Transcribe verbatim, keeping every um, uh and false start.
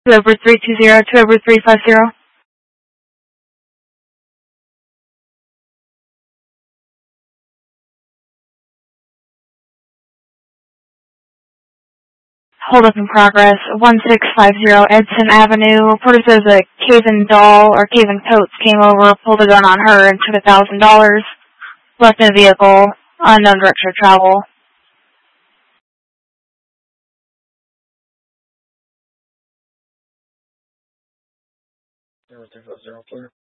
two over three two zero, two over three five zero. Hold up in progress. one six five zero Edson Avenue. Reporter says a Caven doll or Caven Coates came over, pulled a gun on her, and took a thousand dollars. Left in a vehicle, unknown direction of travel. zero three five zero, clear.